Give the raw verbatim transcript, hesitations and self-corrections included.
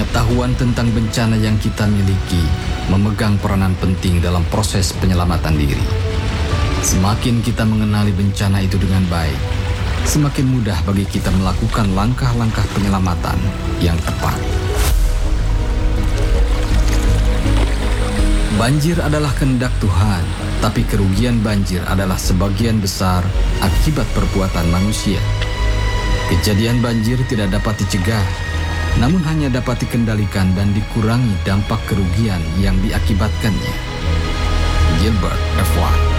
Pengetahuan tentang bencana yang kita miliki memegang peranan penting dalam proses penyelamatan diri. Semakin kita mengenali bencana itu dengan baik, semakin mudah bagi kita melakukan langkah-langkah penyelamatan yang tepat. Banjir adalah kehendak Tuhan, tapi kerugian banjir adalah sebagian besar akibat perbuatan manusia. Kejadian banjir tidak dapat dicegah, namun hanya dapat dikendalikan dan dikurangi dampak kerugian yang diakibatkannya. Gilbert F. White.